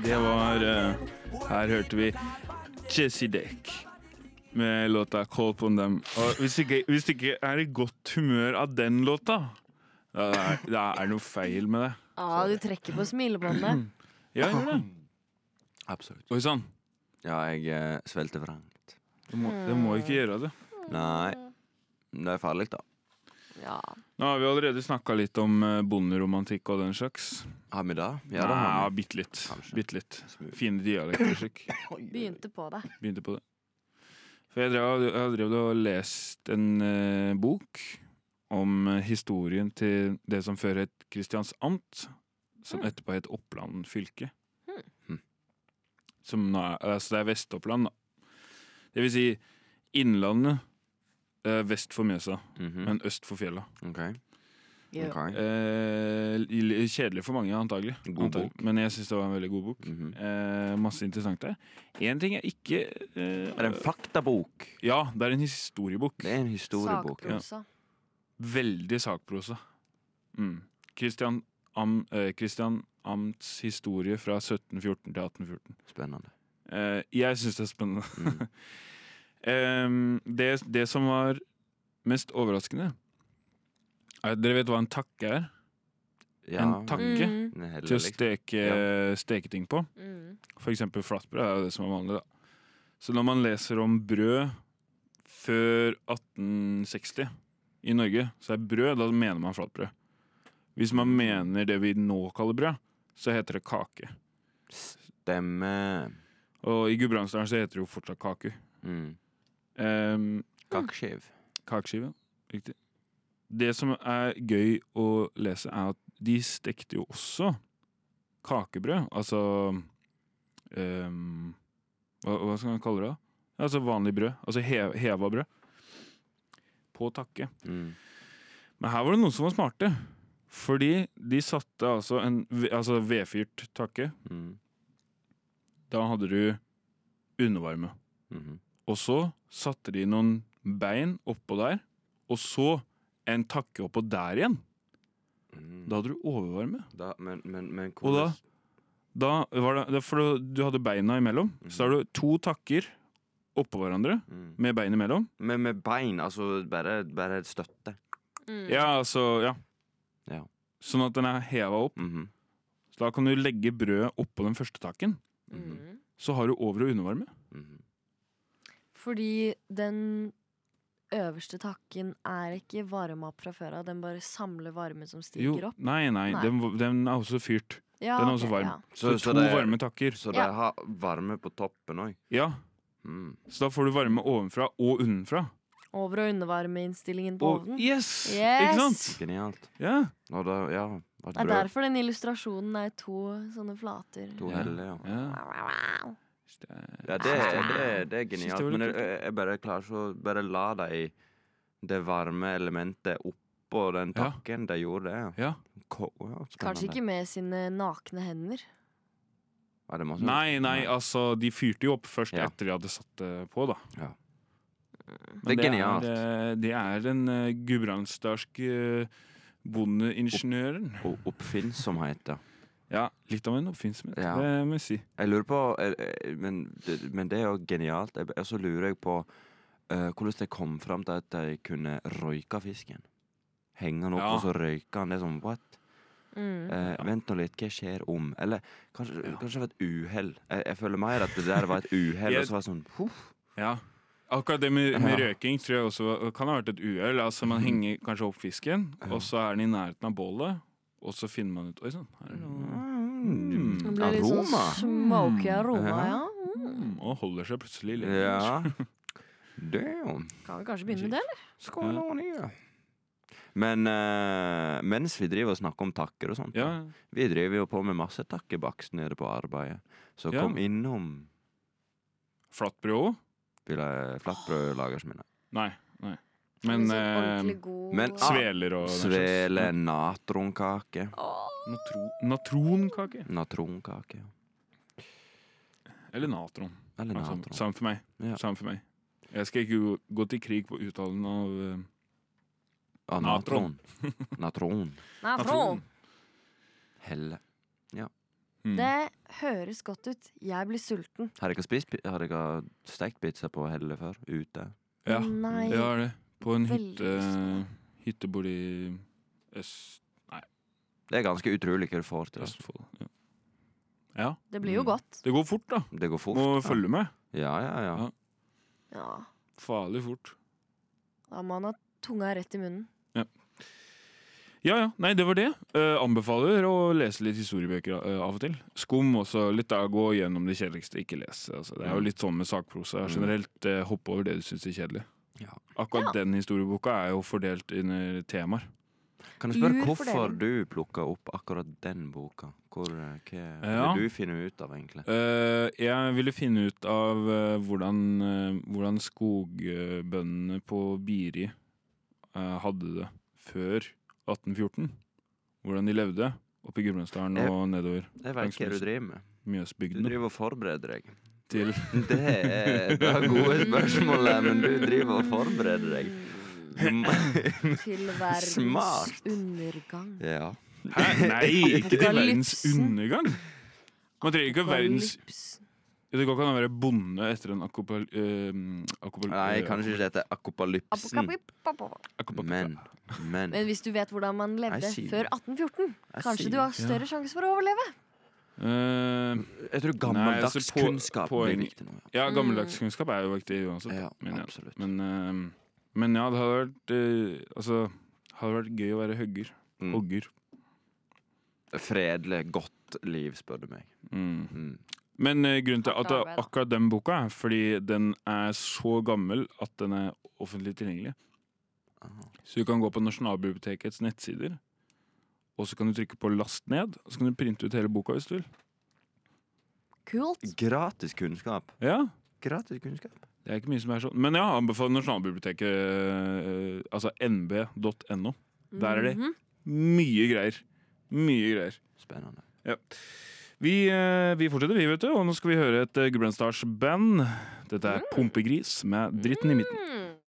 Det var Her hørte vi Jesse Deck med låta Call Upon Them. Og hvis du ikke er i godt humør av den låta, da er noe feil med det. Ja, du trekker på smilebåndet. Ja, gjør det. Absolutt. Oi sann. Ja, jeg svelter vrangt. Det må ikke gjøre det. Nei, det er farlig da. Ja. Nå har vi allerede snakket litt om bonderomantikk og den slags. Har vi det? Ja, har vi. bitte litt. Kanskje. Bitte litt. Fine dialekter. Begynte på det. Begynte på det. For jeg har drevet og lest en bok om historien til det som før het Kristiansamt, som etterpå het Oppland fylke. Som nå altså det er Vest-Oppland, da. Det vil si Innlandet vest for Mjøsa, men øst for fjella. Ok. Jo. Ok. Kjedelig for mange, antagelig. God bok. Men jeg synes det var en veldig god bok. Masse interessant der. En ting jeg ikke Er det en faktabok? Ja, det er en historiebok. Det er en historiebok. Ja. Sakprosa. Veldig sakprosa. Kristian Amts historie fra 1714 til 1814. Spennende. Jeg synes det er spennende. Det som var mest overraskende, er at dere vet hva en takke er? Ja, En takke en helle, til å liksom. steke ting på. For eksempel flatbrød er jo det som er vanlig, da. Så når man leser om brød før 1860 i Norge, så er brød, da mener man flatbrød. Hvis man mener det vi nå kaller brød, så heter det kake. Stemme. Og i Gudbrandsdalen så heter det jo fortsatt kake. Kakeskiv. Kakeskive, riktig. Det som er gøy å lese er at de stekte jo også kakebrød, altså hva skal man kalle det da? Altså vanlig brød, altså heva brød, på takke. Men her var det noen som var smarte, fordi de satte altså altså vedfyrt takke. Da hadde du undervarme. Og så satte de noen bein oppå der, og så en takke oppå der igjen. Da hadde du overvarme. Men Og da var det for du hadde beina imellom, så har du 2 takker oppå hverandre, med bein imellom. Men med bein, altså bare et støtte. Ja, altså, ja. Ja. Sånn at den er hevet opp. Så da kan du legge brødet oppå den første takken. Så har du over- og undervarme. Fordi den øverste takken er ikke varma opp fra før av. Den bare samler varme som stiger opp. Nei, den er også fyrt. Ja, Den er også ok, varm. ja. Så 2 varme takker. Så det har varme på toppen også. Ja. Så da får du varme ovenfra og unnenfra. Over- og undervarmeinnstillingen på ovnen. Yes! Yes! Ikke sant? Genialt. Ja. Og da, ja, Det er derfor den illustrasjonen er 2 sånne flater. 2 heller, ja. Wow. Ja, det er genialt. Men jeg bare klarer så bare la det varme elementet oppå den takken. De gjorde det, ja. Kanskje ikke med sine nakne hender. Ja, det må Nei, altså de fyrte jo opp først etter de hadde satt det på, da. Ja. Men Det er genialt. Det er den gudbrandsdalske bondeingeniøren. Og oppfinnsomhet, ja. Ja, litt av en oppfinnsomhet, Ja. det må jeg si. Jeg lurer på, men det er jo genialt. Og så lurer jeg på hvordan de kom frem til at de kunne røyke fisken. Henge den opp, og så røyke den. Det er sånn, what? Vent nå litt, hva skjer om? Eller kanskje det var et uheld. Jeg føler mer at det der var et uheld, og så var det sånn, Ja, akkurat det med røking tror jeg også kan ha vært et uheld. Altså man henger kanskje opp fisken, og så er den i nærheten av bålet, og så finner man ut, oi sånn, her er det noe... Det blir litt sånn smoky aroma, ja. Og holder seg plutselig litt. Ja. Damn. Kan vi kanskje begynne med det, eller? Skål on you. Men mens vi driver og snakker om takker og sånt, vi driver jo på med masse takkebakst nede på arbeidet. Så kom innom Flatbrød også? Flatbrødlagers mine. Nei. Men sveler og Svele, natronkake. Natronkake? Natronkake, ja. Eller natron. Eller natron. Samme for meg. Ja. Samme for meg. Jeg skal ikke gå til krig på uttalen av natron. Natron. Natron. Helle. Ja. Det høres godt ut. Jeg blir sulten. Har dere stekt pizza på Helle før? Ute? Ja, Nei. det er det. På en Veldig lyst på det. hyttebord i Det er ganske utrolig hva du får til. Østfold. Ja. Ja. Det blir jo godt. Det går fort, da. Det går fort. Må følge med. Ja. Ja. Ja. Farlig fort. Da må man ha tunga rett i munnen. Ja. Nei, det var det. Anbefaler å lese litt historiebøker av og til. Skum også litt da, gå gjennom det kjedeligste, ikke lese. Altså, det er jo litt sånn med sakprosa. Generelt hopp over det du syns er kjedelig. Ja. Akkurat den historieboka er jo fordelt under temaer. Kan du spørre Lur hvorfor fordeling. du plukka opp akkurat den boka? Hva Ja. vil du finne ut av, egentlig? Jeg ville finne ut av hvordan skogbøndene på Biri hadde det før 1814. Hvordan de levde oppe i Gudbrandsdalen og nedover Jeg veit hva du driver med. Du Mjøsbygdene. driver og forbereder deg. Til Det er gode spørsmål, her, men du driver og forbereder deg. Til verdens Smart. undergang. Ja. Hæ? Nei, ikke til verdens Apokalypsen. undergang. Man trenger ikke verdens Apokalypsen. Det går ikke an å være bonde etter en Nei, kanskje ikke dette er akopalypsen. Men Men hvis du vet hvordan man levde Jeg sier- før 1814, Jeg kanskje sier- du har større sjanse for å overleve. Jeg tror gammeldags Nei, altså, kunnskap blir poeng- viktig nå. Ja, gammeldags kunnskap er jo viktig uansett. Ja, mener jeg. absolutt. Men ja, det hadde vært hadde vært gøy å være hugger. Mm. Hogger. Fredelig, godt liv, spør du meg. Mm. Men grunnen til Hardt at arbeid, da. akkurat den boka er fordi den er så gammel at den er offentlig tilgjengelig. Aha. Så du kan gå på Nasjonalbibliotekets nettsider, og så kan du trykke på 'last ned', og så kan du printe ut hele boka hvis du vil. Kult. Gratis kunnskap. Ja, Gratis kunnskap. det er ikke mye som er sånn. Men ja, anbefaler Nasjonalbiblioteket, altså nb.no. Der er det Mhm. mye greier. Mye greier. Spennende. Vi fortsetter, vi, vet du. Og nå skal vi høre et Gudbrandsdalsband. Dette er Pumpegris med 'Dritten i midten'. Mm.